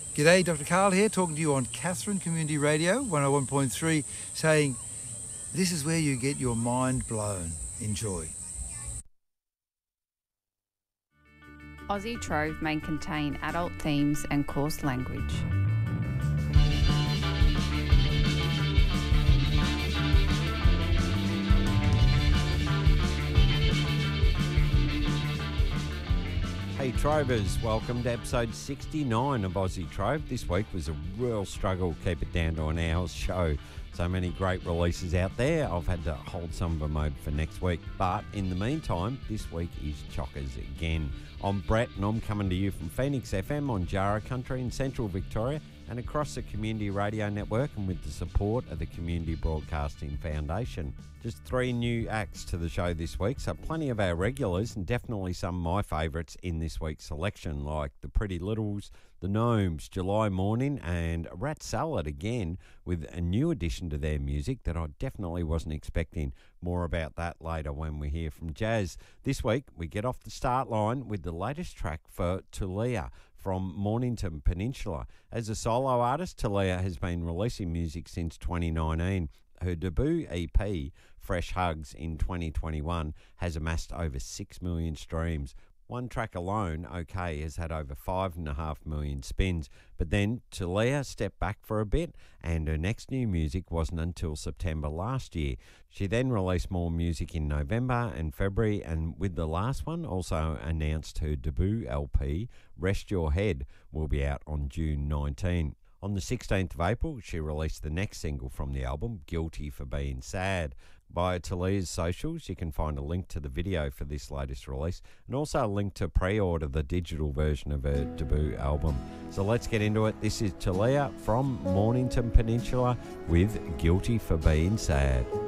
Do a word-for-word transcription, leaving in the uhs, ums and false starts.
G'day, Doctor Carl here, talking to you on Catherine Community Radio, one oh one point three, saying this is where you get your mind blown. Enjoy. Aussie Trove may contain adult themes and coarse language. Hey Trovers, welcome to episode sixty-nine of Aussie Trove. This week was a real struggle to keep it down to an hour's show. So many great releases out there. I've had to hold some of them over for next week. But in the meantime, this week is chockers again. I'm Brett and I'm coming to you from Phoenix F M on Jarrah Country in central Victoria and across the Community Radio Network and with the support of the Community Broadcasting Foundation. Just three new acts to the show this week, so plenty of our regulars and definitely some of my favourites in this week's selection, like the Pretty Littles, the Gnomes, July Morning and Rat Salad again with a new addition to their music that I definitely wasn't expecting. More about that later when we hear from Jazz. This week we get off the start line with the latest track for Tulia from Mornington Peninsula. As a solo artist, Tulia has been releasing music since twenty nineteen. Her debut E P, Fresh Hugs, in twenty twenty-one has amassed over six million streams. One track alone, OK, has had over five and a half million spins. But then Tulia stepped back for a bit and her next new music wasn't until September last year. She then released more music in November and February, and with the last one also announced her debut L P, Rest Your Head, will be out on June nineteenth. On the sixteenth of April, she released the next single from the album, Guilty for Being Sad. Via Tulia's socials, you can find a link to the video for this latest release and also a link to pre-order the digital version of her debut album. So let's get into it. This is Tulia from Mornington Peninsula with Guilty for Being Sad.